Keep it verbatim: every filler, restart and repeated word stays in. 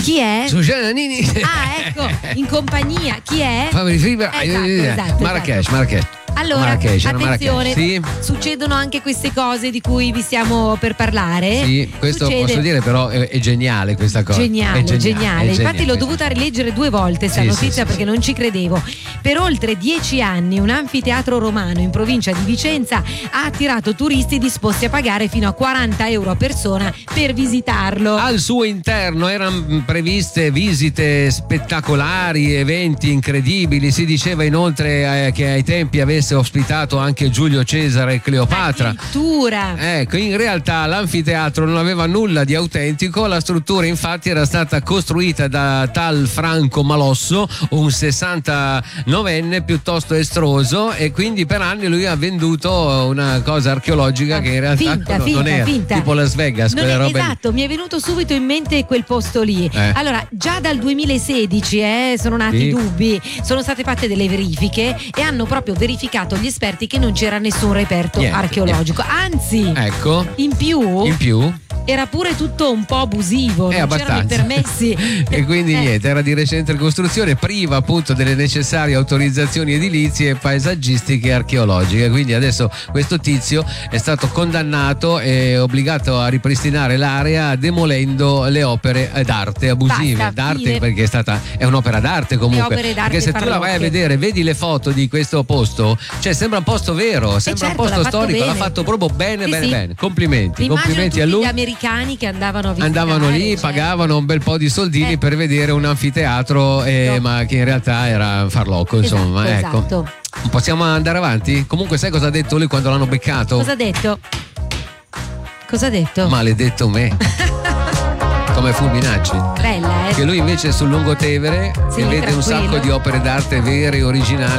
Chi è? Susanna Nini. Ah, ecco, in compagnia. Chi è? Fabri Fibra. Esatto, esatto, Marrakesh, esatto. Marrakesh. Allora, Marrakesh, attenzione, Marrakesh, sì. succedono anche queste cose di cui vi stiamo per parlare. Sì, questo Succede... posso dire, però è, è geniale questa cosa. Geniale, è geniale, geniale. è Infatti geniale. l'ho dovuta rileggere due volte sta Sì, notizia sì, sì, perché sì. non ci credevo. Per oltre dieci anni un anfiteatro romano in provincia di Vicenza ha attirato turisti disposti a pagare fino a quaranta euro a persona per visitarlo. Al suo interno erano previste visite spettacolari, eventi incredibili. Si diceva inoltre eh, che ai tempi avesse ospitato anche Giulio Cesare e Cleopatra. Addirittura. Ecco, in realtà l'anfiteatro non aveva nulla di autentico. La struttura infatti era stata costruita da tal Franco Malosso, un sessantanovenne piuttosto estroso, e quindi per anni lui ha venduto una cosa archeologica che in realtà finta, non, finta, non era, finta. tipo Las Vegas, Non quelle è, robe lì. esatto, mi è venuto subito in mente quel posto lì. Eh. Allora, già dal duemilasedici eh, sono nati Sì. dubbi, sono state fatte delle verifiche e hanno proprio verificato gli esperti che non c'era nessun reperto Niente, archeologico. Anzi, Ecco, in più, in più era pure tutto un po' abusivo, è non c'erano i abbastanza permessi. e quindi Eh. niente, era di recente ricostruzione, priva appunto delle necessarie autorizzazioni edilizie, paesaggistiche e archeologiche. Quindi adesso questo tizio è stato condannato e obbligato a ripristinare l'area demolendo le opere d'arte abusive. Basta, d'arte fine. perché è stata è un'opera d'arte comunque, opere d'arte perché se tu la vai a farlocche. vedere, vedi le foto di questo posto, cioè sembra un posto vero, sembra certo, un posto l'ha fatto storico, l'ha bene. fatto proprio bene Sì, bene sì. bene. Complimenti, Mi immagino complimenti tutti a lui. gli americani che andavano a visitare, Andavano lì, cioè. pagavano un bel po' di soldini Eh. per vedere un anfiteatro, eh, No. ma che in realtà era un farlocco, insomma. Esatto, ecco. esatto. Possiamo andare avanti? Comunque, sai cosa ha detto lui quando l'hanno beccato? Cosa ha detto? Cosa ha detto? Maledetto me. Come Fulminacci. Bella, eh? Che lui invece è sul Lungotevere Sì, e vede un tranquillo. sacco di opere d'arte vere e originali